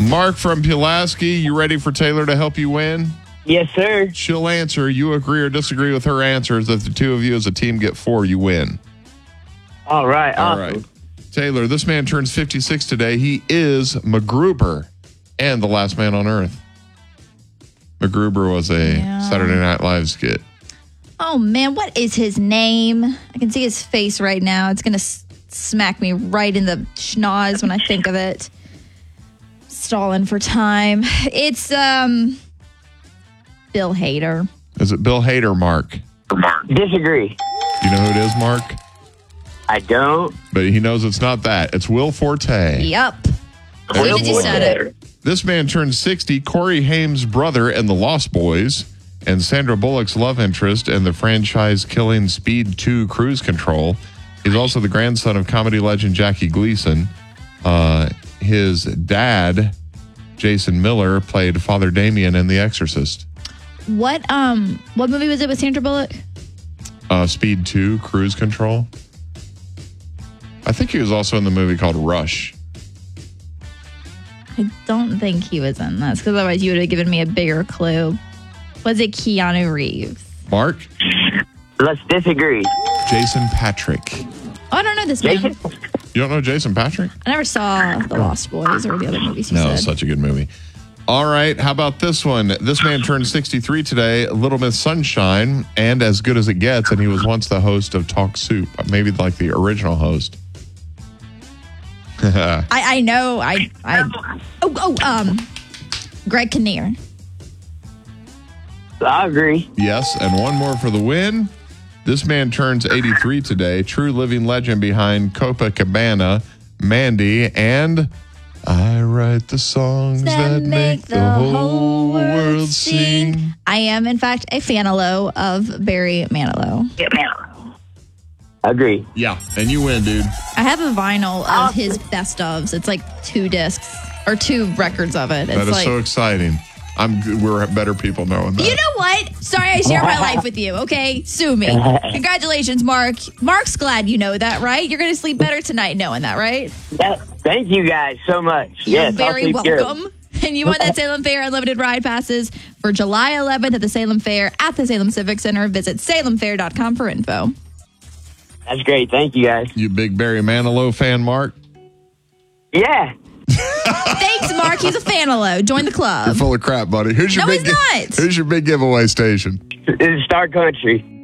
Mark from Pulaski, you ready for Taylor to help you win? Yes, sir. She'll answer. You agree or disagree with her answers. If the two of you as a team get 4, you win. All right. All Awesome. right. Taylor, this man turns 56 today. He is MacGruber and the last man on earth. MacGruber was a Saturday Night Live skit. Oh, man, what is his name? I can see his face right now. It's going to smack me right in the schnoz when I think of it. Stalling for time. It's Bill Hader. Is it Bill Hader, Mark? Disagree. Do you know who it is, Mark? I don't. But he knows it's not that. It's Will Forte. Yep. There As you soon as you go. said it. This man turned 60. Corey Haim's brother in The Lost Boys and Sandra Bullock's love interest in the franchise-killing Speed 2 Cruise Control. He's also the grandson of comedy legend Jackie Gleason. His dad, Jason Miller, played Father Damien in The Exorcist. What movie was it with Sandra Bullock? Speed 2 Cruise Control. I think he was also in the movie called Rush. I don't think he was in this, because otherwise you would have given me a bigger clue. Was it Keanu Reeves? Mark? Let's disagree. Jason Patrick. Oh, I don't know this man. Jason? You don't know Jason Patrick? I never saw The Lost Boys or the other movies you No, said. such a good movie. All right, how about this one? This man turned 63 today, Little Miss Sunshine, and As Good as It Gets, and he was once the host of Talk Soup, maybe like the original host. I know. Greg Kinnear. I agree. Yes, and one more for the win. This man turns 83 today, true living legend behind Copacabana, Mandy, and I write the songs that make the whole world sing. I am, in fact, a fanalo of Barry Manilow. Agree. Yeah, and you win, dude. I have a vinyl of his best ofs. It's like 2 discs or 2 records of it. It's That is like, so exciting. We're better people knowing that. you know what? Sorry I share my life with you, okay? Sue me. Congratulations, Mark. Mark's glad you know that, right? You're going to sleep better tonight knowing that, right? Thank you guys so much. You're Yes, I'll very sleep good. welcome. And you won that Salem Fair Unlimited Ride Passes for July 11th at the Salem Fair at the Salem Civic Center. Visit salemfair.com for info. That's great. Thank you, guys. You big Barry Manilow fan, Mark? Yeah. Thanks, Mark. He's a fanalo. Join the club. You're full of crap, buddy. Who's your No, big he's not. Who's your big giveaway station? It's Star Country.